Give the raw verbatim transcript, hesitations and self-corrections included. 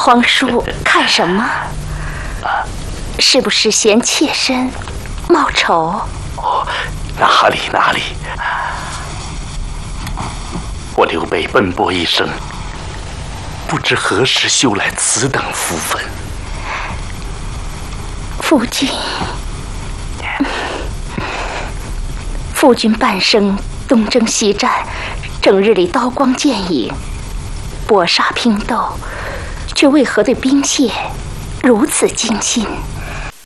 皇叔看什么？是不是嫌妾身冒丑？ 哦，哪里哪里。我刘备奔波一生，不知何时修来此等福分。 夫君，夫君半生东征西战，整日里刀光剑影，搏杀拼斗，却为何对兵械如此精心？